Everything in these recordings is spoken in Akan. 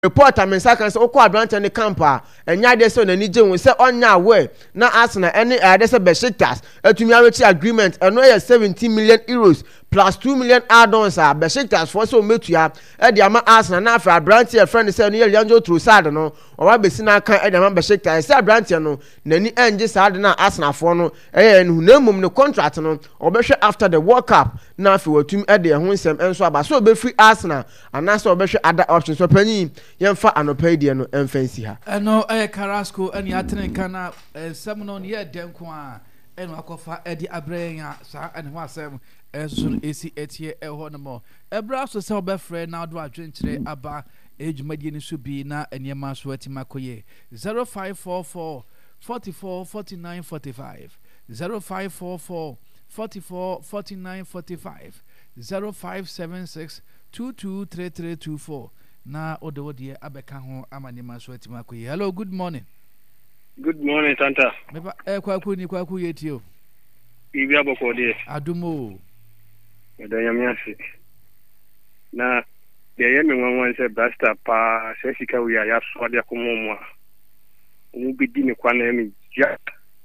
reporter men say kan say okọ Abrante ne camp a enya de say onani je won say onya aware na Arsenal ene de say Besiktas atumi awechi agreement eno ye 17 million euros plus 2 million add-ons a Besiktas for so metua e de ama Arsenal na afa Abrante e friend say no ye Leandro Trossard no o wa besi na kan e de ama Besiktas say Abrante no nani enje sad na Arsenal for no e no na mum ne contract no obehwe after the World Cup na afa watum e de ho nsem enso aba so be free Arsenal anasa obehwe other options so pani yemfa anopɛdie no emfansi ha ɛno Carrasco ani atene kana nsɛm no ye denko a ɛno akɔfa ɛdi abrɛnya saa ɛne ho asɛm ɛso esi etie ɛhɔ no mo ɛbra so sɛ obɛfrɛ na do adwenkyerɛ aba edwumadie ne so bi na eniema so atima koye 0544 44 49 45 0544 44 49 45 0576 223324 na ododie abeka ho amanima so atima koyi. Hello, good morning. Good morning, Santa. Meba kwaku yetio. Ibi aboko de. Adumo. Edanyame ase. Na ye me nwanwan se Basta pa se sika wi ya so de akomomo a. Mu bidi me kwa na me ja.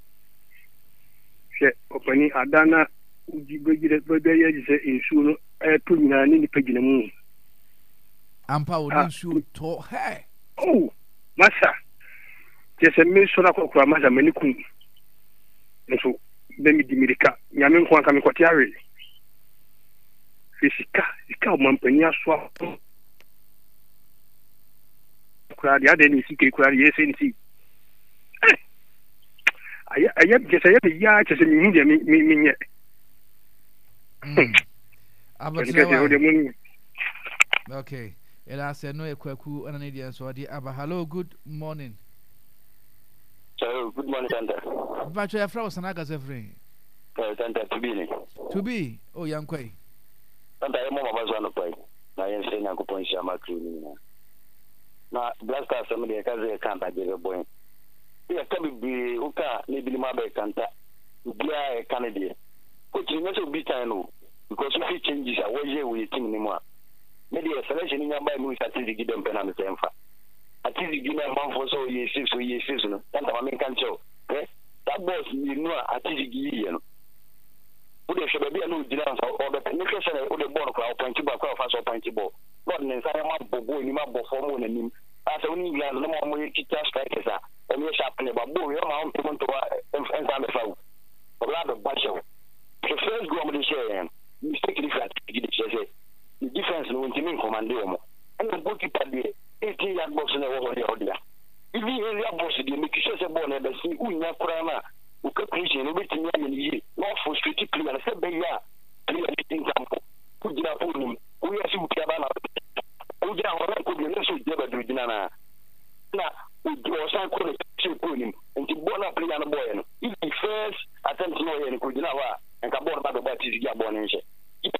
Se opani adana uji gogire bebe ye se insu no to nyina ni pagina mu. Ampa wouldn't shoot to hey. Oh, Massa. Just a miss on a cockra, Massa Menicum. And so, then Dimirica, Yamin Quancam Quatiari. Fisica, the cow Mampania swap. Crowd, the other secret crowd, yes, and see. I have just a yard as a media me yet. Okay. Ela say no ekwaku ananidia so di aba. Hello, good morning. So good morning, Santa. But your friend was anaga sefrin. Santa to be oh yankwai. Santa e mo mama zo no pai. Na yen se na ko pon shama kru ni na Blaster some de ka ze kanta je boy. Ya ka bi uka ne bi ma be kanta. Bia e Canada. Ko ti nso bi tan no because if it changes a way we team ni mo. Maybe a selection in your mind is at least give them pen and the same fa. At least give them one for so years, 6 years, no. That's what I mean, can't show. That boss, you know, at least give you. Would there should be a new dance or the penetration of the ball crowd, point to back off as a point ball. Not in inside a map, boy, you might for more than him. As a new land, no more you keep just like this. And you're sharpening about boy, you're on to want to the flow. A lot of bunch of the first go on the share, mistakenly flat, the difference no intimi commando and the goalkeeper dey 18 yard box na wo dey odia ibi area box dey make sure say ball na be see unya kura na o ka creation no betimi am ni yi no frustrate player say be ya player dey camp ku jira po nim ku ya si utia ba na ku jira ho na ku dey so dey ba do dina na o do san ko dey po nim nti ball na player na boy no if the first attempt no ye ku dina wa en ka ball ba do ba ti gi ball ni nse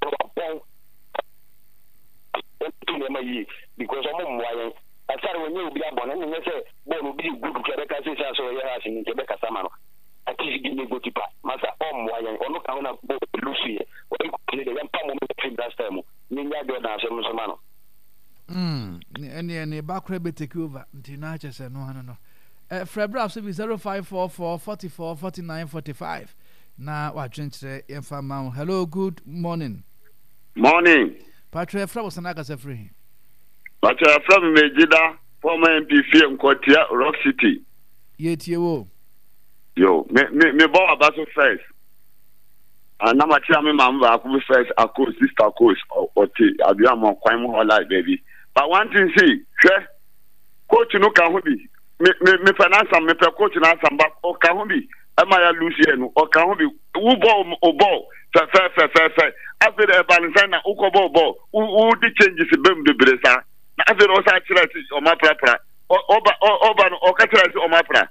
because I'm why I started when you be born and you say, Bon, be good to Quebec, so you have in Quebec, Samano. I teach you go to Massa, why or look on a Lucy, or you the young Pam last time. Ninja Jordan, Samano. And the back rabbit take over until Natchez and no. Frebra should be 0544 44 49 45. Now, what drink today? Hello, good morning. Morning. Patrick Fra was anaga sefrin. Patrick Fra Mejida, former MP FM Kotia, Rock City. Yetiewo. Yo, me bo about first. And now my chairman member I could first a coach, sister coach or I be am on kwai mo like baby. But one thing see, coach no can be. Me finance me per coach na samba o can be. Am I Luciano or can be who ball fair. After the balance na ukobo who the changes bem de bresa na after o sa kira si o ma pra oba o ka kira si o ma pra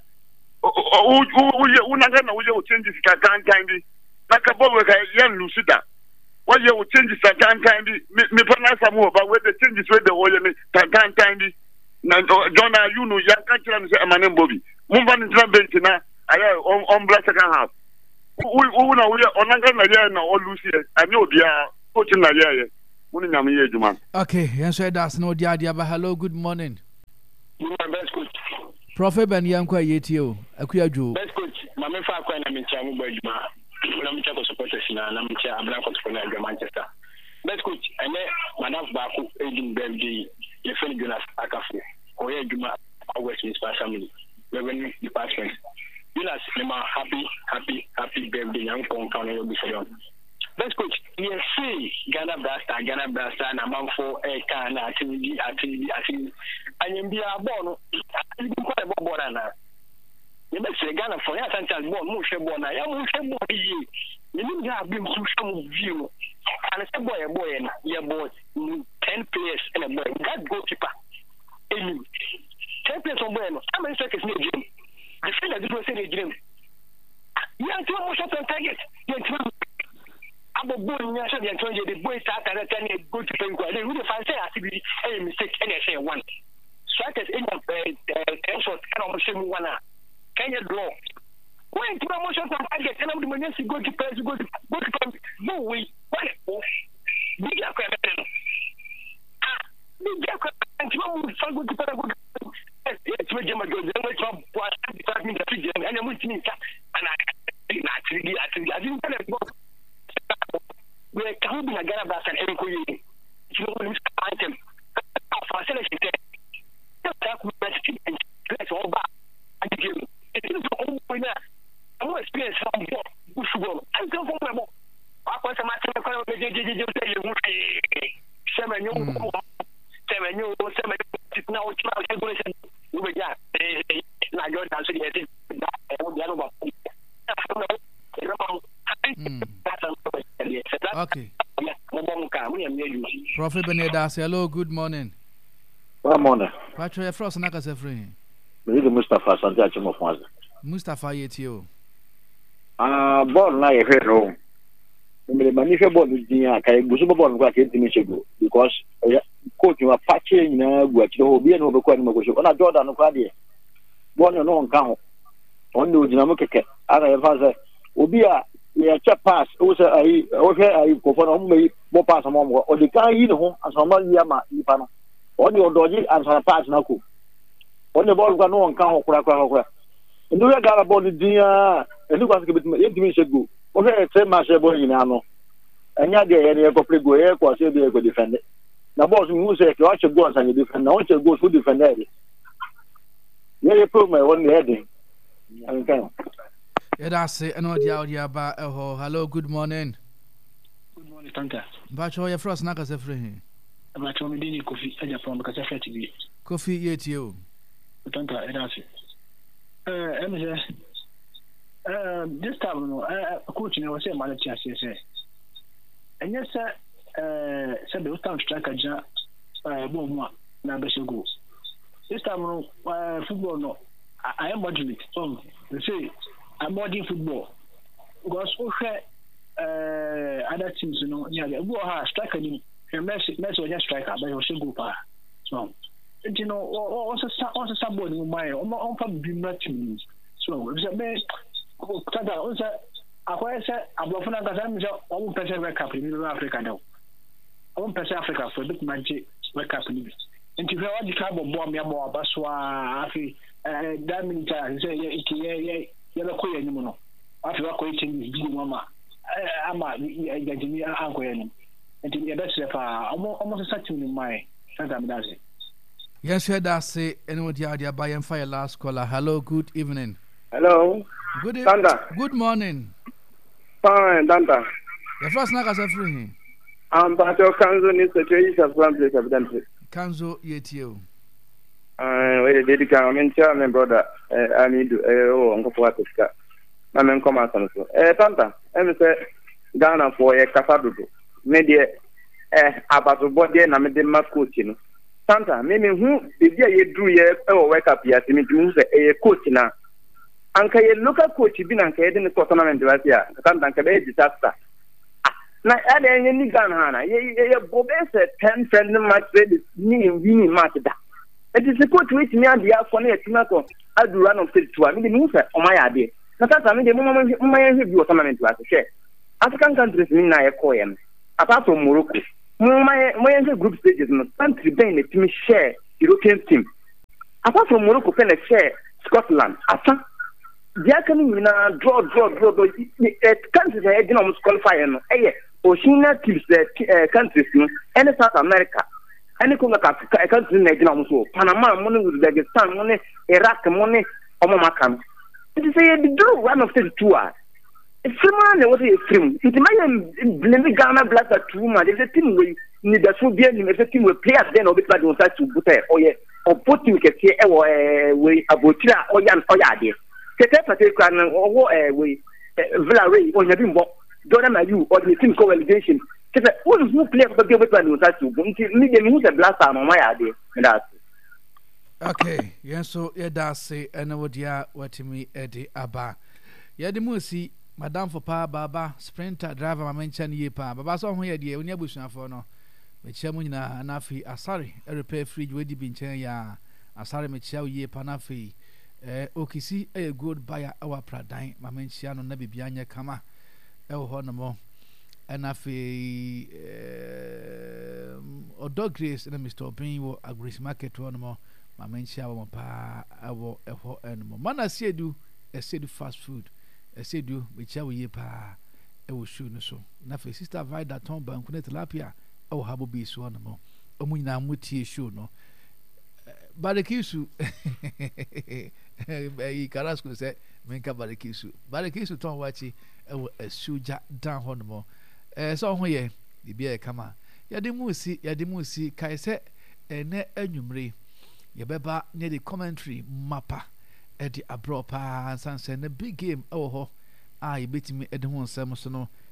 o na ga na o changes ka kan bi na ka bo ka yan lucida what you changes ka kan bi me pana samu ba we the changes we the o ye me kan bi na Jonah you know ya ka kira ni se amanem bobi mun ba ni tran bench na aya on black second half who na we onanga na ye na olusi ani obia coach na ye muni nyame ye juma. Okay, yes, that's no dia. Hello, good morning. best coach. Prophet Ben Yankwa Yetio, Akuyaju. Best coach, my main fact when I'm in Chamu Bajma, I'm Chaco supporters in I'm Manchester. Best coach, and then Madame Baku, aging baby, your friend Jonas Akafu, or Juma, Westminster family, revenue department. Jonas, happy birthday, young Pong will be for Best coach, you see Ghana Blaster, and a month for a can activity, and you be a born. You can quite a born. You must say Ghana for your Santa's born, Musha born. I am Musha boy. You need have been through some view. And a boy, your boy, 10 players and a boy, that goalkeeper. 10 players on Bueno. How many seconds need you? I feel that this was a dream. You have 2 more shots on target. I'm a boy, you should be enjoying the boy start and a good thing. They would have said activity, any mistake, and I say one. Strikers in 10 shots, and I'm showing one. Can you draw? When two emotions and I get the money to go to press, go to no way. Big acquaintance. Big acquaintance, go to Paraguay. It's with Gemma Jones, and wait from what I'm the figure, and I'm with me. And I didn't tell it. We're coming to Ghana Blaster and Enquiry. You know, item. For selection, that's all back. I give you. It is all winner. I'm going to experience some football. I'm going to go. I was a matter of Okay. Prophet Benedas, hello, good morning. Good morning. Patrick Frost Naka Sefri. Mustafa Santa Chimofaza. Mustafa Yetio. Born na yefe no. Me manife born dia kai busu born kwa ke timi chego because coach wa pache nyina gu akire obi na obekwa ni magosho. Ona Jordan no kwa de. Born no nka ho. On no jina mo keke. Ara ye fa say obi a ye che pass o say ai o fe ai ko fo no me bo pass mo mo o de kan yi ne ho asoma yi ama yi pa no. O de odoji answer pass na ko. On the ball kwa no nka ho kura. Ndu ya gara ball dia enu kwa sikebit me yentimi shego o fe tre ma she ball nyina no enya de ye ne ko play go ye ko se de ko defend na boss mu se ke o che go san defend na o che go fu defender ye problem won the heading ankan yeah that's it eno dia ba hello good morning Tanta Bacho ya Frost Naka Sefri Bacho me dini Kofi aja from ka Sefri TV Kofi Yetio Tanta that's it this time no coach ne was say man chance say and yes say the time striker ja bomo na be go this time no football no I am moderate they say I'm modern football because other teams you know yeah go ha striker ni Messi was just striker but he was go pa so you know also somebody in my on probably not teams so me Tata, also, I say, I'm going to go on person World Cup in Africa now. On person Africa for big magic World Cup in and to hear what the club of bomb Yamo Baswa, Afi, that means I say, you're a queer anymore. After quitting this big mama, I'm a uncle, and to be a best almost such in my Santa Dazi. Yes, that's it. Anyone the buy and fire last caller. Hello, good evening. Hello. Good Good morning. Fine, Danta. The first Naka Sefri. But your council needs to change of one place of them. Council Yetio. We did come in chairman, brother. I need to Uncle Watica. I'm in command. Tanta, and say Ghana for a Casado. Maybe about the body and I'm the coaching. Tanta, maybe who did you do your wake up yet? Me to a coach now. Anka ye local coach bin anka ye den tournament wasia kan anka be disaster na ade ye ni Ghana na ye bobe se 10 friend match ready ni win match da it is coach which me and ya for na etima ko adu run of 32 me ni say o ma ya de na tata me de mo ye bi tournament wasia she African countries ni na ye ko ye apart from Morocco mo ye group stages no country ben na team share European team apart from Morocco pen share Scotland asa dia kan nyina draw countries e dey almost qualify no Oceania teams countries no and South America any Congo countries na dey almost Panama money with Uzbekistan money Iraq money omomakan it is the draw one of the two are Freeman was a film. It might blame Ghana Black at 2 months. There's a team we need a Soviet, there's a team with players then or the platform to put or put you can say, way about or Yan Oyadi. Secretary or way Villa or Yabimbo, Jordan, you or the team co-relegation. All who play for the platform to need them use a blast on my idea. Okay, yes, so that's say, and what ya what me Eddie Abba. Yadimusi. Madam for pa baba sprinter driver ma mention ye pa baba so ho ye de oni abusuafo no me chia mu nyina na afi asare repair fridge we di bi nchen ya asare me chia ye pa na afi okisi good buyer our pradan ma menchia no na bibia anya kama ho no mo na afi odo grace na Mr. Obin wo agris market wo no mo ma menchia wo pa awo ho no mo mana siedu fast food Esedu bicha we pa e wo shoe no so na fe sister Vida ton banku na tilapia e wo habo bi so no mo omu nyina mutie shoe no barakisu e Carrasco se menka barakisu ton wachi e wo asuja dan ho no mo so ho ye bibia e kama yade mu si kai se ene anwumre ye beba ne the commentary mapa Eddie Abropa and Sansa, a big game. Oh, I bet me at the one Samuson